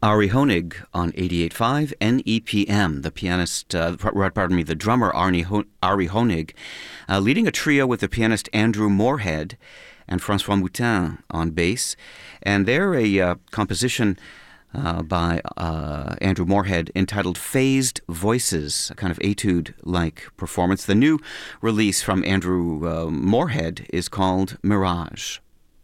Ari Honig on 88.5 NEPM, the pianist, the drummer Ari Honig, leading a trio with the pianist Andrew Moorhead and Francois Moutin on bass. And they're a composition by Andrew Moorhead entitled Phased Voices, a kind of etude-like performance. The new release from Andrew Moorhead is called Mirage.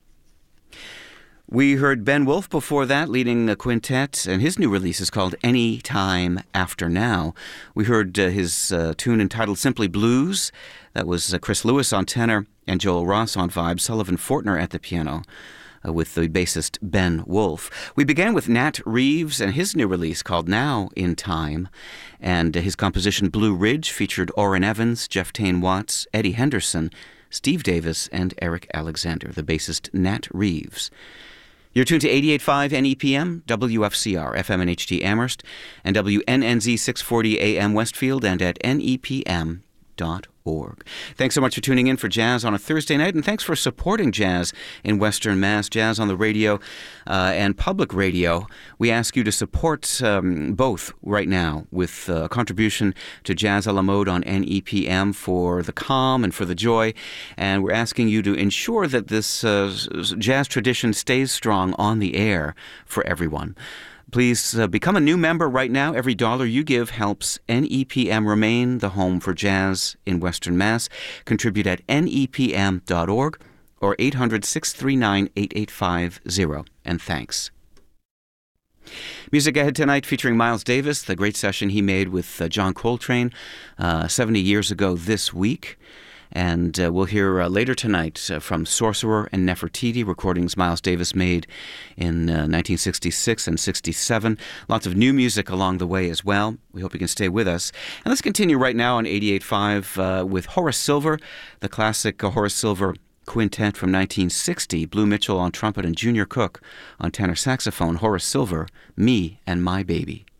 We heard Ben Wolf before that, leading a quintet, and his new release is called Any Time After Now. We heard his tune entitled Simply Blues. That was Chris Lewis on tenor and Joel Ross on vibes, Sullivan Fortner at the piano, with the bassist Ben Wolf. We began with Nat Reeves and his new release called Now in Time, and his composition Blue Ridge featured Orrin Evans, Jeff Tain Watts, Eddie Henderson, Steve Davis, and Eric Alexander, the bassist Nat Reeves. You're tuned to 88.5 NEPM, WFCR, FM and HD Amherst, and WNNZ 640 AM Westfield, and at nepm.org. Thanks so much for tuning in for Jazz on a Thursday night, and thanks for supporting jazz in Western Mass, jazz on the radio and public radio. We ask you to support both right now with a contribution to Jazz a la Mode on NEPM for the calm and for the joy, and we're asking you to ensure that this jazz tradition stays strong on the air for everyone. Please become a new member right now. Every dollar you give helps NEPM remain the home for jazz in Western Mass. Contribute at nepm.org or 800-639-8850. And thanks. Music ahead tonight featuring Miles Davis, the great session he made with John Coltrane 70 years ago this week. And we'll hear later tonight from Sorcerer and Nefertiti, recordings Miles Davis made in 1966 and 67. Lots of new music along the way as well. We hope you can stay with us. And let's continue right now on 88.5 with Horace Silver, the classic Horace Silver Quintet from 1960. Blue Mitchell on trumpet and Junior Cook on tenor saxophone. Horace Silver, Me and My Baby.